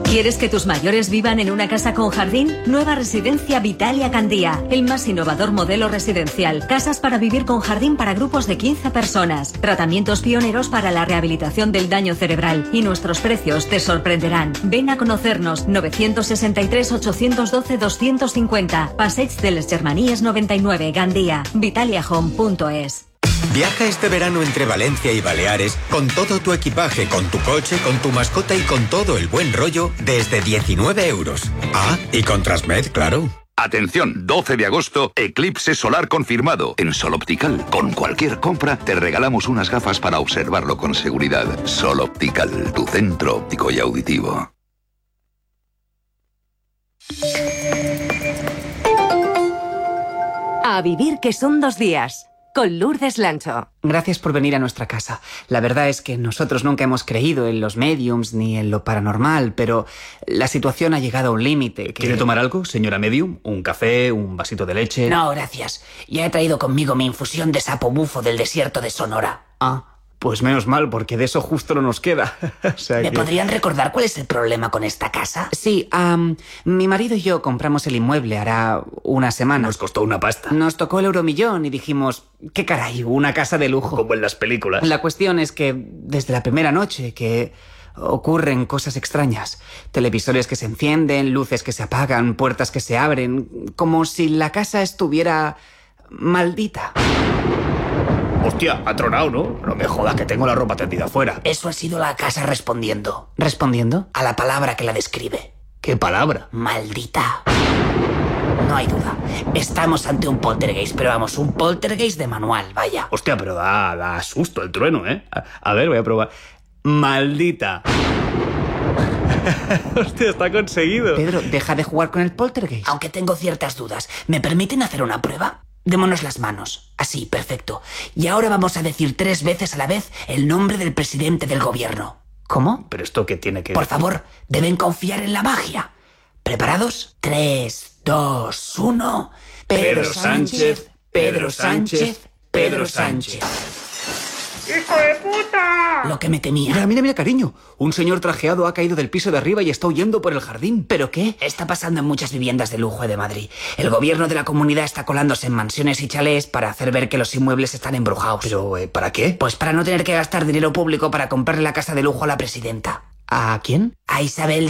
¿Quieres que tus mayores vivan en una casa con jardín? Nueva residencia Vitalia Candía, el más innovador modelo residencial. Casas para vivir con jardín para grupos de 15 personas. Tratamientos pioneros para la rehabilitación del daño cerebral. Y nuestros precios te sorprenderán. Ven a conocernos. 963 812 250. Passeig de les Germanies 99, Gandía. vitaliahome.es. Viaja este verano entre Valencia y Baleares con todo tu equipaje, con tu coche, con tu mascota y con todo el buen rollo desde 19 euros. Ah, y con Transmed, claro. Atención, 12 de agosto, eclipse solar confirmado. En Sol Optical, con cualquier compra, te regalamos unas gafas para observarlo con seguridad. Sol Optical, tu centro óptico y auditivo. A vivir que son 2 días. Con Lourdes Lancho. Gracias por venir a nuestra casa. La verdad es que nosotros nunca hemos creído en los mediums ni en lo paranormal, pero la situación ha llegado a un límite. ¿Quiere tomar algo, señora medium? ¿Un café? ¿Un vasito de leche? No, gracias. Ya he traído conmigo mi infusión de sapo bufo del desierto de Sonora. Ah, pues menos mal, porque de eso justo no nos queda. O sea ¿Me que... podrían recordar cuál es el problema con esta casa? Sí, mi marido y yo compramos el inmueble hará una semana. Nos costó una pasta. Nos tocó el euromillón y dijimos, ¿qué caray? Una casa de lujo. Como en las películas. La cuestión es que desde la primera noche que ocurren cosas extrañas. Televisores que se encienden, luces que se apagan, puertas que se abren, como si la casa estuviera maldita. Hostia, ha tronado, ¿no? No me jodas que tengo la ropa tendida afuera. Eso ha sido la casa respondiendo. ¿Respondiendo? A la palabra que la describe. ¿Qué palabra? Maldita. No hay duda. Estamos ante un poltergeist, pero vamos, un poltergeist de manual, vaya. Hostia, pero da susto el trueno, ¿eh? A ver, voy a probar. Maldita. Hostia, está conseguido. Pedro, deja de jugar con el poltergeist. Aunque tengo ciertas dudas, ¿me permiten hacer una prueba? Démonos las manos. Así, perfecto. Y ahora vamos a decir 3 veces a la vez el nombre del presidente del gobierno. ¿Cómo? ¿Pero esto qué tiene que...? Por favor, deben confiar en la magia. ¿Preparados? 3, 2, 1... Pedro Sánchez, Pedro Sánchez, Pedro Sánchez. ¡Hijo de puta! Lo que me temía. Mira, cariño. Un señor trajeado ha caído del piso de arriba y está huyendo por el jardín. ¿Pero qué? Está pasando en muchas viviendas de lujo de Madrid. El gobierno de la comunidad está colándose en mansiones y chalés para hacer ver que los inmuebles están embrujados. ¿Pero para qué? Pues para no tener que gastar dinero público para comprarle la casa de lujo a la presidenta. ¿A quién? A Isabel